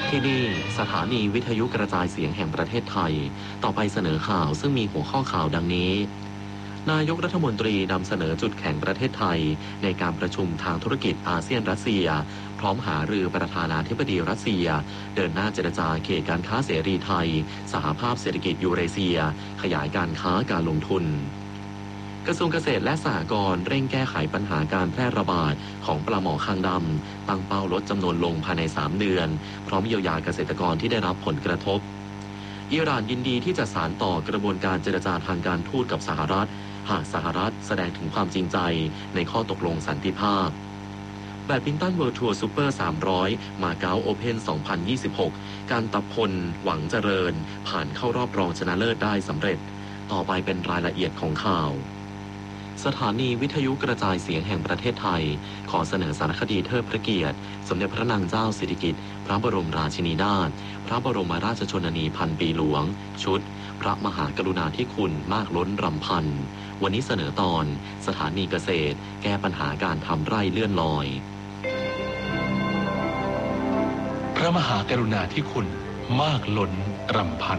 ที่นี่สถานีวิทยุกระจายเสียงแห่งประเทศไทยต่อไปเสนอข่าวซึ่งมีหัวข้อข่าวดังนี้นายกรัฐมนตรีนำเสนอจุดแข็งประเทศไทยในการประชุมทางธุรกิจอาเซียนรัสเซียพร้อมหารือประธานาธิบดีรัสเซียเดินหน้าเจรจาเขตการค้าเสรีไทยสหภาพเศรษฐกิจยูเรเซียขยายการค้าการลงทุนกระทรวงเกษตรและสหกรณ์เร่งแก้ไขปัญหาการแพร่ระบาดของปลาหมอคางดำตั้งเป้าลดจำนวนลงภายใน3 เดือนพร้อมเยียวยาเกษตรกรที่ได้รับผลกระทบอิหร่านยินดีที่จะสานต่อกระบวนการเจรจาทางการทูตกับสหรัฐหากสหรัฐแสดงถึงความจริงใจในข้อตกลงสันติภาพแบดมินตันเวิลด์ทัวร์ซูเปอร์300มาเก๊าโอเพ่น2026การตะพลหวังเจริญผ่านเข้ารอบรองชนะเลิศได้สำเร็จต่อไปเป็นรายละเอียดของข่าวสถานีวิทยุกระจายเสียงแห่งประเทศไทยขอเสนอสารคดีเทิดพระเกียรติสมเด็จพระนางเจ้าสิริกิติ์พระบรมราชินีนาถพระบรมราชชนนีพันปีหลวงชุดพระมหากรุณาธิคุณมากล้นรำพันวันนี้เสนอตอนสถานีเกษตรแก้ปัญหาการทำไร่เลื่อนลอยพระมหากรุณาธิคุณมากล้นรำพัน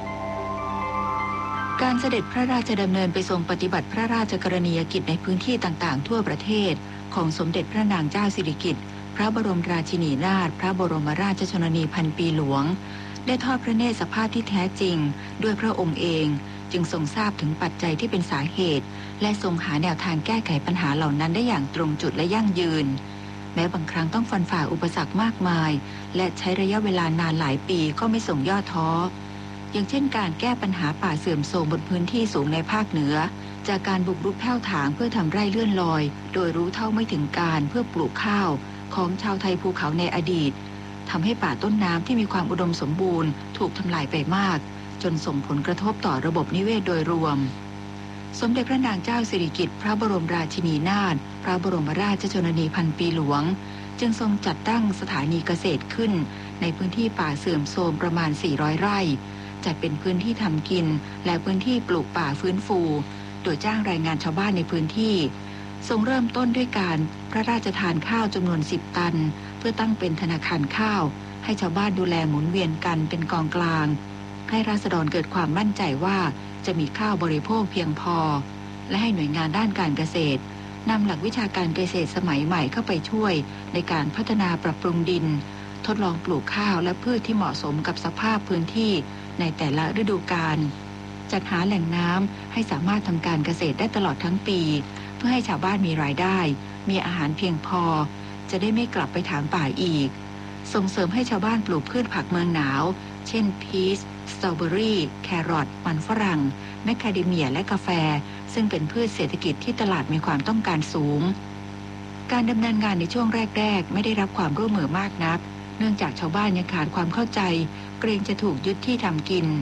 การเสด็จพระราชดำเนินไปทรงปฏิบัติพระราชกรณียกิจในพื้นที่ต่างๆทั่วประเทศของสมเด็จพระนางเจ้าสิริกิติ์พระบรมราชินีนาถพระบรมราชชนนีพันปีหลวงได้ทอดพระเนตรสภาพที่แท้จริงด้วยพระองค์เองจึงทรงทราบถึงปัจจัยที่เป็นสาเหตุและทรงหาแนวทางแก้ไขปัญหาเหล่านั้นได้อย่างตรงจุดและยั่งยืนแม้บางครั้งต้องฟันฝ่าอุปสรรคมากมายและใช้ระยะเวลานานหลายปีก็ไม่ทรงย่อท้ออย่างเช่นการแก้ปัญหาป่าเสื่อมโทรมบนพื้นที่สูงในภาคเหนือจากการบุกรุกแผ่วถางเพื่อทำไร่เลื่อนลอยโดยรู้เท่าไม่ถึงการเพื่อปลูกข้าวของชาวไทยภูเขาในอดีตทำให้ป่าต้นน้ำที่มีความอุดมสมบูรณ์ถูกทำลายไปมากจนส่งผลกระทบต่อระบบนิเวศโดยรวมสมเด็จพระนางเจ้าสิริกิติ์พระบรมราชินีนาถพระบรมราชชนนีพันปีหลวงจึงทรงจัดตั้งสถานีเกษตรขึ้นในพื้นที่ป่าเสื่อมโทรมประมาณ400 ไร่จัดเป็นพื้นที่ทำกินและพื้นที่ปลูกป่าฟื้นฟูโดยจ้างแรงงานชาวบ้านในพื้นที่ทรงเริ่มต้นด้วยการพระราชทานข้าวจำนวน10 ตันเพื่อตั้งเป็นธนาคารข้าวให้ชาวบ้านดูแลหมุนเวียนกันเป็นกองกลางให้ราษฎรเกิดความมั่นใจว่าจะมีข้าวบริโภคเพียงพอและให้หน่วยงานด้านการเกษตรนำหลักวิชาการเกษตรสมัยใหม่เข้าไปช่วยในการพัฒนาปรับปรุงดินทดลองปลูกข้าวและพืชที่เหมาะสมกับสภาพพื้นที่ในแต่ละฤดูกาลจัดหาแหล่งน้ำให้สามารถทำการเกษตรได้ตลอดทั้งปีเพื่อให้ชาวบ้านมีรายได้มีอาหารเพียงพอจะได้ไม่กลับไปถางป่าอีกส่งเสริมให้ชาวบ้านปลูกพืชผักเมืองหนาวเช่นพีชสตรอเบอรี่แครอทมันฝรั่งแมคคาเดเมียและกาแฟซึ่งเป็นพืชเศรษฐกิจที่ตลาดมีความต้องการสูงการดำเนินงานในช่วงแรกๆไม่ได้รับความร่วมมือมากนักเนื่องจากชาวบ้านยังขาดความเข้าใจเกรงจะถูกยึดที่ทำกิน